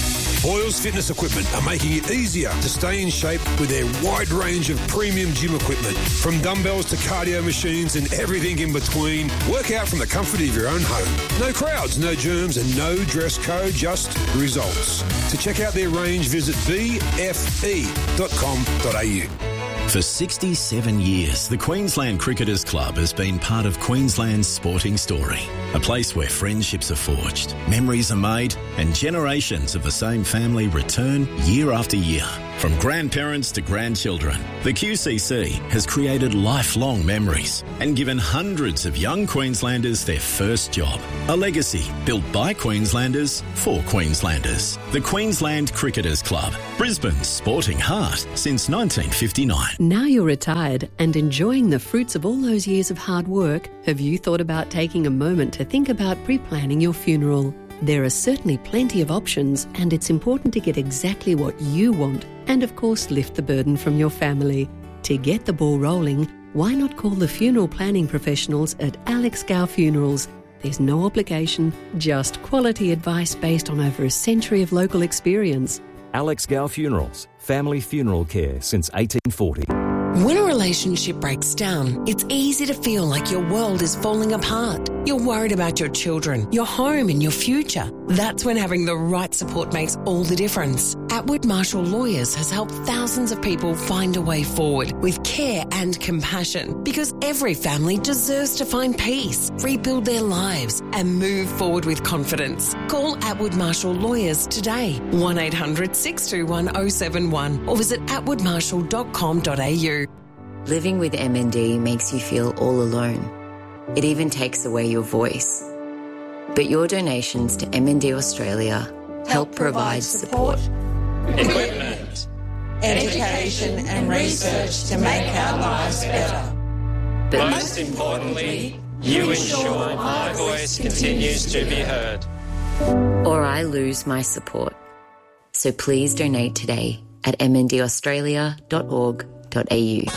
Boyles Fitness Equipment are making it easier to stay in shape with their wide range of premium gym equipment. From dumbbells to cardio machines and everything in between, work out from the comfort of your own home. No crowds, no germs and no dress code, just results. To check out their range, visit b f e dot com dot a u. For sixty-seven years, the Queensland Cricketers Club has been part of Queensland's sporting story. A place where friendships are forged, memories are made, and generations of the same family return year after year. From grandparents to grandchildren, the Q C C has created lifelong memories and given hundreds of young Queenslanders their first job. A legacy built by Queenslanders for Queenslanders. The Queensland Cricketers Club, Brisbane's sporting heart since nineteen fifty-nine. Now you're retired and enjoying the fruits of all those years of hard work, have you thought about taking a moment to think about pre-planning your funeral? There are certainly plenty of options, and it's important to get exactly what you want and, of course, lift the burden from your family. To get the ball rolling, why not call the funeral planning professionals at Alex Gow Funerals? There's no obligation, just quality advice based on over a century of local experience. Alex Gow Funerals, family funeral care since eighteen forty. When a relationship breaks down, it's easy to feel like your world is falling apart. You're worried about your children, your home and your future. That's when having the right support makes all the difference. Atwood Marshall Lawyers has helped thousands of people find a way forward with care and compassion, because every family deserves to find peace, rebuild their lives and move forward with confidence. Call Atwood Marshall Lawyers today, one eight hundred six two one oh seven one, or visit atwood marshall dot com dot a u. Living with M N D makes you feel all alone. It even takes away your voice. But your donations to M N D Australia help, help provide support, equipment, education and research to make our lives better. But most importantly, you ensure my voice continues to be heard. Or I lose my support. So please donate today at m n d australia dot org dot a u.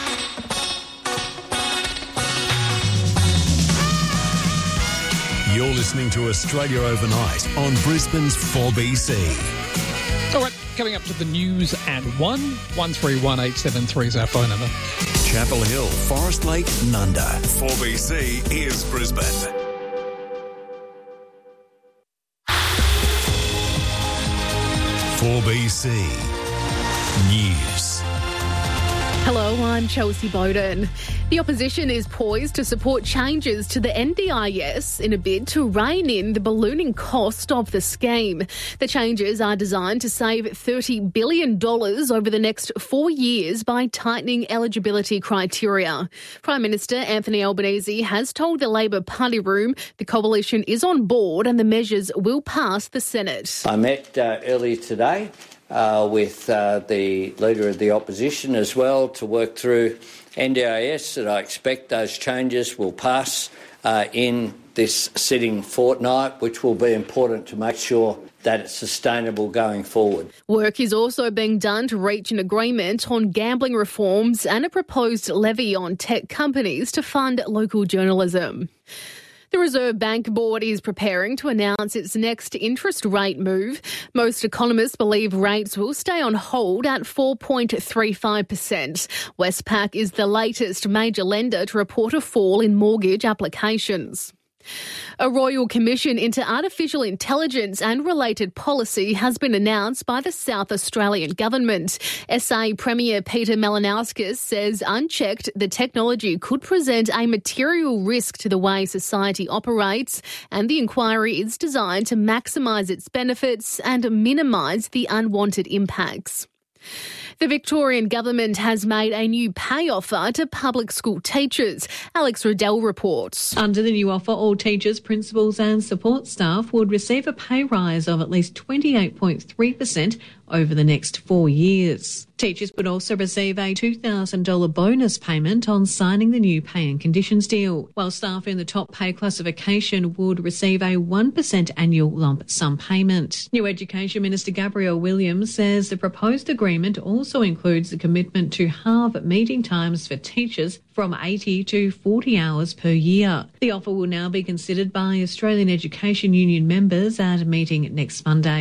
You're listening to Australia Overnight on Brisbane's four B C. All right, coming up to the news at one. one three one eight seven three is our phone number. Chapel Hill, Forest Lake, Nunda. four B C is Brisbane. four B C News. Hello, I'm Chelsea Bowden. The opposition is poised to support changes to the N D I S in a bid to rein in the ballooning cost of the scheme. The changes are designed to save thirty billion dollars over the next four years by tightening eligibility criteria. Prime Minister Anthony Albanese has told the Labor Party Room the coalition is on board and the measures will pass the Senate. I met uh, earlier today Uh, with uh, the Leader of the Opposition as well to work through N D I S, that I expect those changes will pass uh, in this sitting fortnight, which will be important to make sure that it's sustainable going forward. Work is also being done to reach an agreement on gambling reforms and a proposed levy on tech companies to fund local journalism. The Reserve Bank Board is preparing to announce its next interest rate move. Most economists believe rates will stay on hold at four point three five percent. Westpac is the latest major lender to report a fall in mortgage applications. A royal commission into artificial intelligence and related policy has been announced by the South Australian government. S A Premier Peter Malinauskas says unchecked, the technology could present a material risk to the way society operates, and the inquiry is designed to maximise its benefits and minimise the unwanted impacts. The Victorian government has made a new pay offer to public school teachers. Alex Riddell reports. Under the new offer, all teachers, principals and support staff would receive a pay rise of at least twenty-eight point three percent over the next four years. Teachers would also receive a two thousand dollars bonus payment on signing the new pay and conditions deal, while staff in the top pay classification would receive a one percent annual lump sum payment. New Education Minister Gabrielle Williams says the proposed agreement also includes the commitment to halve meeting times for teachers from eighty to forty hours per year. The offer will now be considered by Australian Education Union members at a meeting next Monday.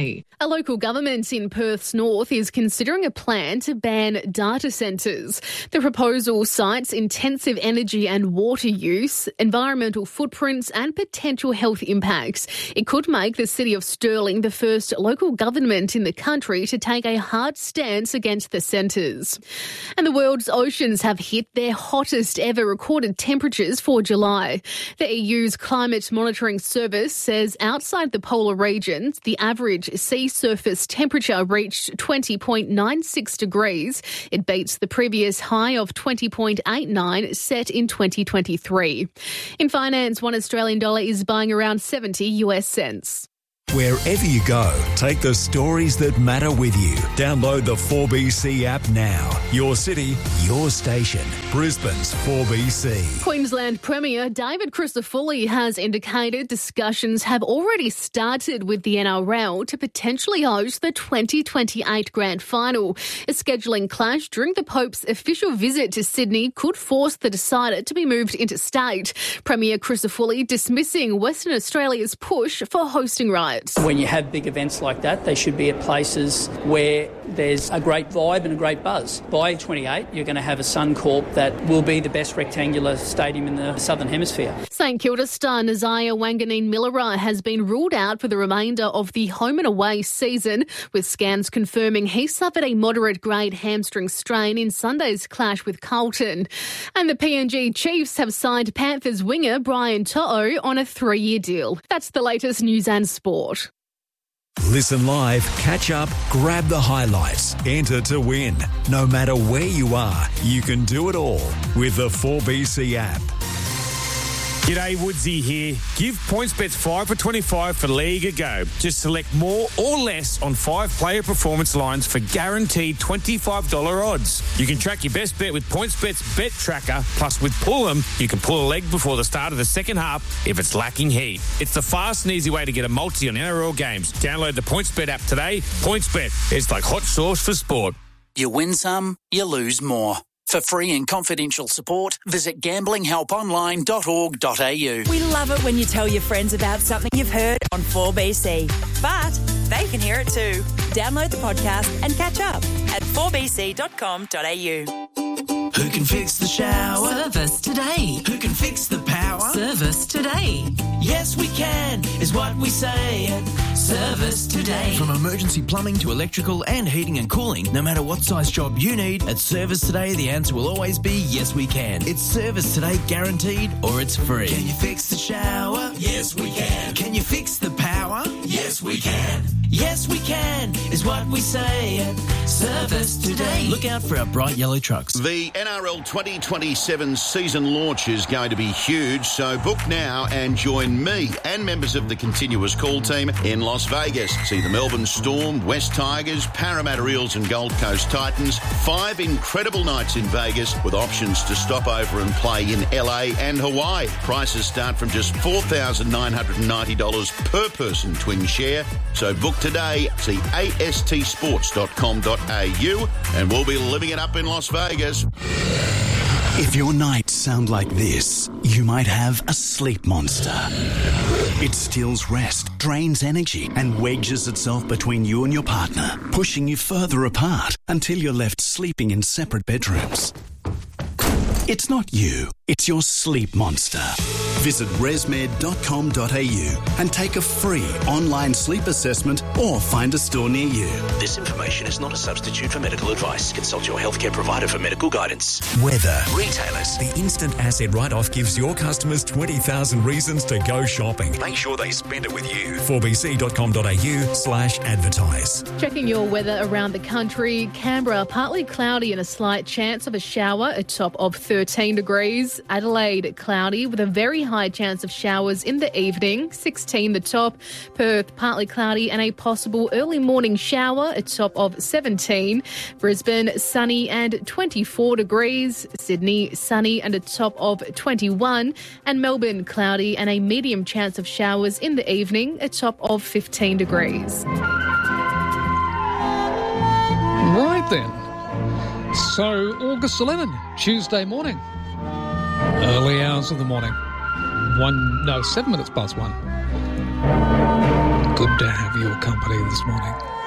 A local government in Perth's north is considering a plan to ban data centres. The proposal cites intensive energy and water use, environmental footprints and potential health impacts. It could make the city of Stirling the first local government in the country to take a hard stance against the centres. And the world's oceans have hit their hottest ever recorded temperatures for July. The E U's Climate Monitoring Service says outside the polar regions, the average sea surface temperature reached twenty point nine six degrees. It beats the previous high of twenty point eight nine set in twenty twenty-three. In finance, one Australian dollar is buying around seventy US cents. Wherever you go, take the stories that matter with you. Download the four B C app now. Your city, your station. Brisbane's four B C. Queensland Premier David Crisafulli has indicated discussions have already started with the N R L to potentially host the twenty twenty-eight Grand Final. A scheduling clash during the Pope's official visit to Sydney could force the decider to be moved interstate. Premier Crisafulli dismissing Western Australia's push for hosting rights. When you have big events like that, they should be at places where there's a great vibe and a great buzz. By twenty-eight, you're going to have a Suncorp that will be the best rectangular stadium in the Southern Hemisphere. St Kilda star Nazaya Wanganeen-Milera has been ruled out for the remainder of the home and away season, with scans confirming he suffered a moderate-grade hamstring strain in Sunday's clash with Carlton. And the P N G Chiefs have signed Panthers winger Brian To'o on a three-year deal. That's the latest news and sport. Listen live, catch up, grab the highlights, enter to win. No matter where you are, you can do it all with the four B C app. G'day, Woodsy here. Give PointsBet five for twenty-five for League a go. Just select more or less on five player performance lines for guaranteed twenty-five dollars odds. You can track your best bet with PointsBet's Bet Tracker, plus with Pull 'em, you can pull a leg before the start of the second half if it's lacking heat. It's the fast and easy way to get a multi on N R L games. Download the PointsBet app today. PointsBet, it's like hot sauce for sport. You win some, you lose more. For free and confidential support, visit gambling help online dot org dot a u. We love it when you tell your friends about something you've heard on four B C, but they can hear it too. Download the podcast and catch up at four b c dot com dot a u. Who can fix the shower? Service today. Who can fix the power? Service today. Yes, we can, is what we say at Service Today. From emergency plumbing to electrical and heating and cooling, no matter what size job you need, at Service Today, the answer will always be yes, we can. It's Service Today guaranteed or it's free. Can you fix the shower? Yes, we can. Can you fix the power? Yes, we can. Yes, we can, is what we say at Service Today. Look out for our bright yellow trucks. The N R L twenty twenty-seven season launch is going to be huge, so book now and join me and members of the continuous call team in Las Vegas. See the Melbourne Storm, West Tigers, Parramatta Eels and Gold Coast Titans. Five incredible nights in Vegas with options to stop over and play in L A and Hawaii. Prices start from just four thousand nine hundred ninety dollars per person twin share. So book today. See a s t sports dot com dot a u and we'll be living it up in Las Vegas. If your nights sound like this, you might have a sleep monster. It steals rest, drains energy, and wedges itself between you and your partner, pushing you further apart until you're left sleeping in separate bedrooms. It's not you, it's your sleep monster. Visit resmed dot com dot a u and take a free online sleep assessment or find a store near you. This information is not a substitute for medical advice. Consult your healthcare provider for medical guidance. Weather. Retailers. The instant asset write-off gives your customers twenty thousand reasons to go shopping. Make sure they spend it with you. four b c dot com dot a u slash advertise. Checking your weather around the country. Canberra, partly cloudy and a slight chance of a shower, a top of thirteen degrees. Adelaide, cloudy with a very high chance of showers in the evening, sixteen the top. Perth, partly cloudy and a possible early morning shower, a top of seventeen. Brisbane, sunny and twenty-four degrees. Sydney, sunny and a top of twenty-one. And Melbourne, cloudy and a medium chance of showers in the evening, a top of fifteen degrees. Right then. So, August eleventh, Tuesday morning. Early hours of the morning. One, no, seven minutes past one. Good to have your company this morning.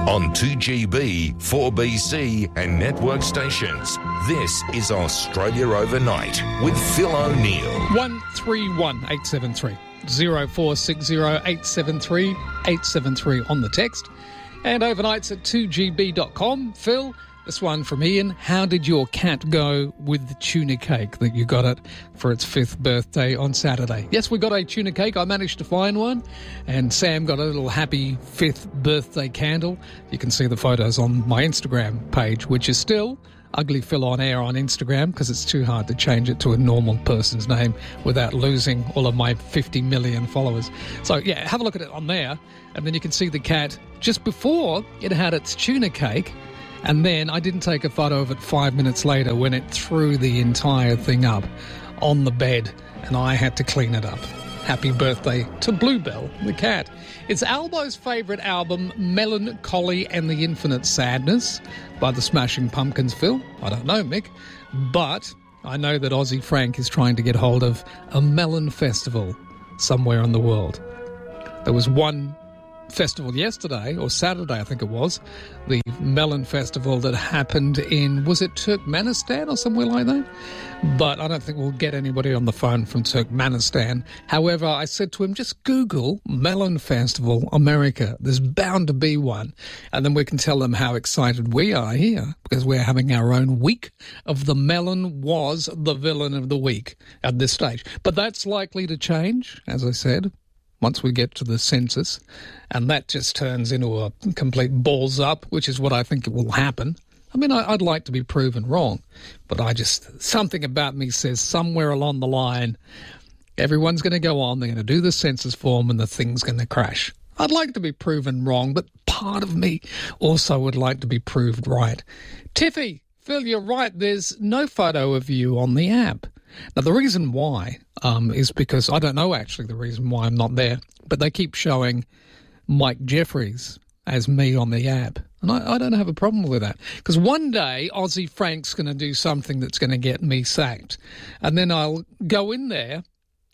on two G B, four B C and network stations. This is Australia Overnight with Phil O'Neill. one three one eight seven three, oh four six oh eight seven three, eight seven three on the text. And overnights at two G B dot com. Phil, this one from Ian. How did your cat go with the tuna cake that you got it for its fifth birthday on Saturday? Yes, we got a tuna cake. I managed to find one. And Sam got a little happy fifth birthday candle. You can see the photos on my Instagram page, which is still Ugly Phil on Air on Instagram, because it's too hard to change it to a normal person's name without losing all of my fifty million followers. So, yeah, have a look at it on there. And then you can see the cat just before it had its tuna cake. And then I didn't take a photo of it five minutes later when it threw the entire thing up on the bed and I had to clean it up. Happy birthday to Bluebell, the cat. It's Albo's favourite album, Melancholy and the Infinite Sadness by the Smashing Pumpkins, Phil. I don't know, Mick. But I know that Aussie Frank is trying to get hold of a melon festival somewhere in the world. There was one festival yesterday, or Saturday I think it was, the Melon Festival that happened in, was it Turkmenistan or somewhere like that? But I don't think we'll get anybody on the phone from Turkmenistan. However, I said to him, just Google Melon Festival America. There's bound to be one. And then we can tell them how excited we are here, because we're having our own week of the melon was the villain of the week at this stage. But that's likely to change, as I said, once we get to the census, and that just turns into a complete balls up, which is what I think it will happen. I mean, I, I'd like to be proven wrong, but I just, something about me says somewhere along the line, everyone's going to go on, they're going to do the census form, and the thing's going to crash. I'd like to be proven wrong, but part of me also would like to be proved right. Tiffy, Phil, you're right, there's no photo of you on the app. Now, the reason why um, is because I don't know actually the reason why I'm not there, but they keep showing Mike Jeffries as me on the app. And I, I don't have a problem with that, because one day Aussie Frank's going to do something that's going to get me sacked. And then I'll go in there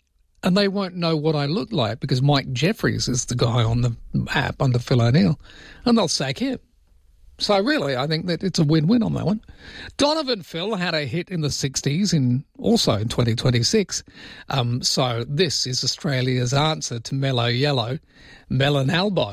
and they won't know what I look like, because Mike Jeffries is the guy on the app under Phil O'Neill, and they'll sack him. So really, I think that it's a win-win on that one. Donovan Phil had a hit in the sixties, in also in twenty twenty-six. Um, so this is Australia's answer to Mellow Yellow, Melon Albo.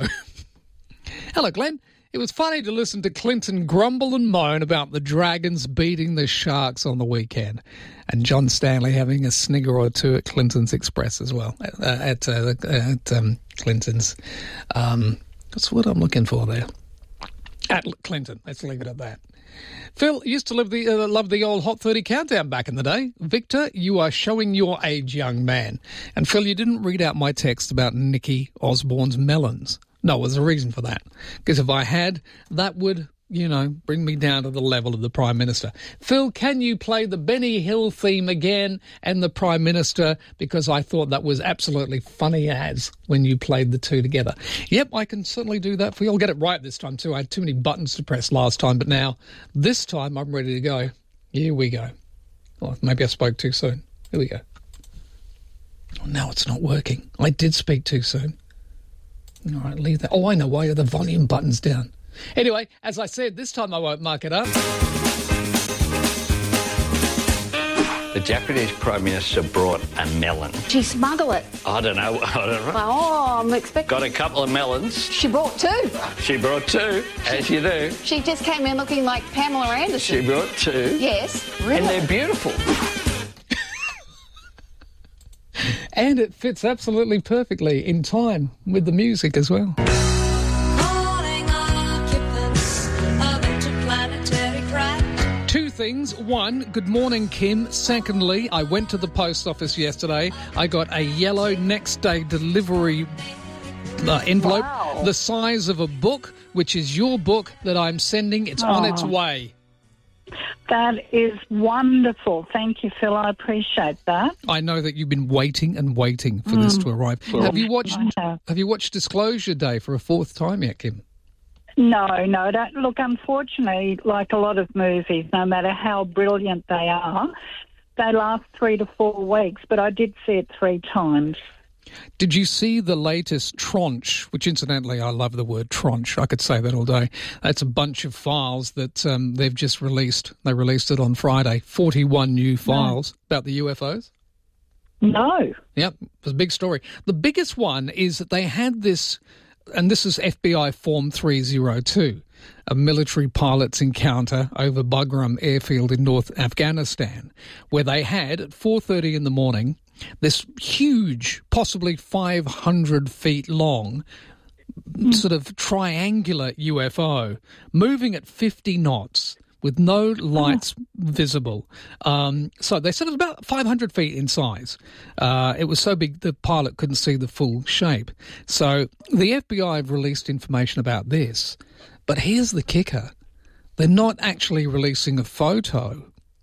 Hello, Glenn. It was funny to listen to Clinton grumble and moan about the Dragons beating the Sharks on the weekend, and John Stanley having a snigger or two at Clinton's Express as well, uh, at, uh, at um, Clinton's. Um, that's what I'm looking for there. At Clinton. Let's leave it at that. Phil used to live the, uh, love the old Hot thirty countdown back in the day. Victor, you are showing your age, young man. And Phil, you didn't read out my text about Nicky Osborne's melons. No, there's a reason for that. Because if I had, that would, you know, bring me down to the level of the Prime Minister. Phil, can you play the Benny Hill theme again and the Prime Minister? Because I thought that was absolutely funny as when you played the two together. Yep, I can certainly do that for you. I'll get it right this time too. I had too many buttons to press last time, but now, this time, I'm ready to go. Here we go. Well, maybe I spoke too soon. Here we go. Oh, now it's not working. I did speak too soon. All right, leave that. Oh, I know why the volume button's down. Anyway, as I said, this time I won't muck it up. The Japanese Prime Minister brought a melon. She smuggled it. I don't know. I don't know. Oh, I'm expecting. Got a couple of melons. She brought two. She brought two, as you do. She just came in looking like Pamela Anderson. She brought two. Yes, really. And they're beautiful. And it fits absolutely perfectly in time with the music as well. Two things. One, good morning, Kim. Secondly, I went to the post office yesterday. I got a yellow next day delivery uh, envelope, wow. The size of a book, which is your book that I'm sending. It's oh. on its way. That is wonderful. Thank you, Phil. I appreciate that. I know that you've been waiting and waiting for mm. this to arrive. Well, have you watched have. have you watched Disclosure Day for a fourth time yet, Kim? No, no. Don't, look, unfortunately, like a lot of movies, no matter how brilliant they are, they last three to four weeks, but I did see it three times. Did you see the latest tranche, which incidentally I love the word tranche, I could say that all day. That's a bunch of files that um, they've just released. They released it on Friday, forty-one new files no. about the U F Os. No. Yep, it was a big story. The biggest one is that they had this, and this is F B I Form three oh two, a military pilot's encounter over Bagram airfield in North Afghanistan, where they had, at four thirty in the morning, this huge, possibly five hundred feet long, mm. sort of triangular U F O moving at fifty knots with no lights oh. visible. Um, so they said it was about five hundred feet in size. Uh, it was so big the pilot couldn't see the full shape. So the F B I have released information about this. But here's the kicker. They're not actually releasing a photo